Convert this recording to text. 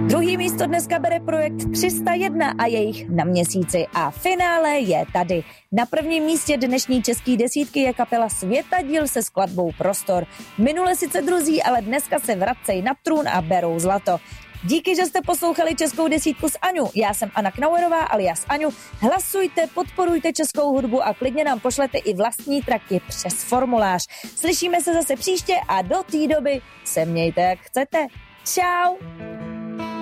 Druhý místo dneska bere projekt 301 a jejich Na měsíci a finále je tady. Na prvním místě dnešní české desítky je kapela Světadíl se skladbou Prostor. Minule sice druzí, ale dneska se vracej na trůn a berou zlato. Díky, že jste poslouchali českou desítku s Aňou. Já jsem Anna Knauerová alias Aňu. Hlasujte, podporujte českou hudbu a klidně nám pošlete i vlastní traky přes formulář. Slyšíme se zase příště a do té doby se mějte jak chcete. Čau!